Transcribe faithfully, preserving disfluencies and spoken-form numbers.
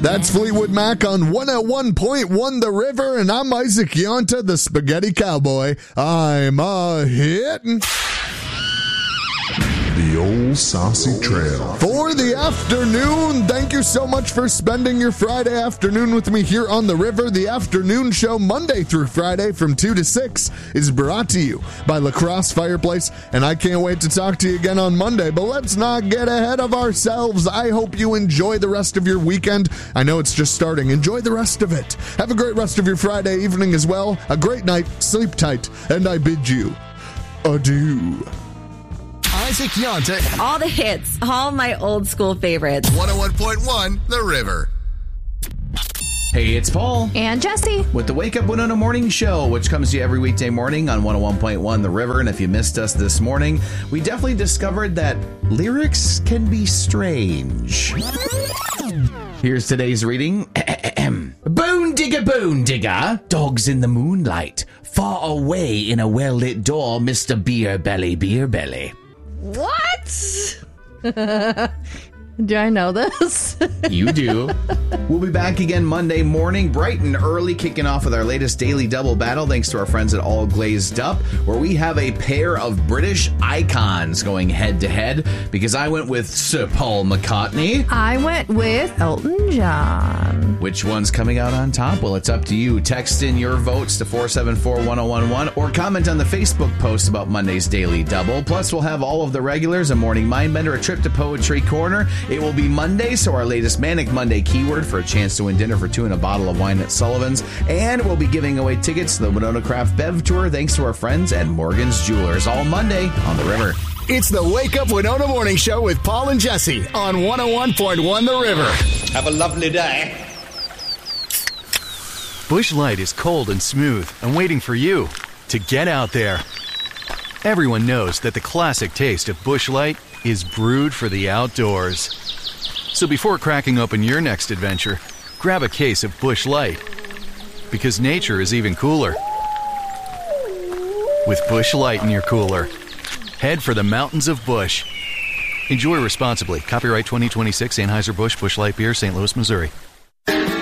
That's Fleetwood Mac on one oh one point one The River, and I'm Isaac Yonta, the Spaghetti Cowboy. I'm a hittin'. The Old Saucy Trail. For the afternoon, thank you so much for spending your Friday afternoon with me here on The River. The afternoon show, Monday through Friday from two to six, is brought to you by La Crosse Fireplace, and I can't wait to talk to you again on Monday, but let's not get ahead of ourselves. I hope you enjoy the rest of your weekend. I know it's just starting. Enjoy the rest of it. Have a great rest of your Friday evening as well. A great night, sleep tight, and I bid you adieu. Isaac Yonta. All the hits, all my old school favorites. one oh one point one The River. Hey, it's Paul. And Jesse. With the Wake Up Winona Morning Show, which comes to you every weekday morning on one oh one point one The River. And if you missed us this morning, we definitely discovered that lyrics can be strange. Here's today's reading. Bone digger, bone digger, dogs in the moonlight. Far away in a well-lit door, Mister Beer Belly, Beer Belly. What? Do I know this? You do. We'll be back again Monday morning, bright and early, kicking off with our latest Daily Double battle, thanks to our friends at All Glazed Up, where we have a pair of British icons going head-to-head, because I went with Sir Paul McCartney. I went with Elton John. Which one's coming out on top? Well, it's up to you. Text in your votes to four seven four one oh one one or comment on the Facebook post about Monday's Daily Double. Plus, we'll have all of the regulars, a morning mindbender, a trip to Poetry Corner. It will be Monday, so our latest Manic Monday keyword for a chance to win dinner for two and a bottle of wine at Sullivan's. And we'll be giving away tickets to the Winona Craft Bev Tour thanks to our friends at Morgan's Jewelers. All Monday on The River. It's the Wake Up Winona Morning Show with Paul and Jesse on one oh one point one The River. Have a lovely day. Busch Light is cold and smooth and waiting for you to get out there. Everyone knows that the classic taste of Busch Light is brewed for the outdoors. So before cracking open your next adventure, grab a case of Busch Light. Because nature is even cooler with Busch Light in your cooler. Head for the mountains of Busch. Enjoy responsibly. Copyright twenty twenty-six, Anheuser-Busch, Busch Light Beer, Saint Louis, Missouri.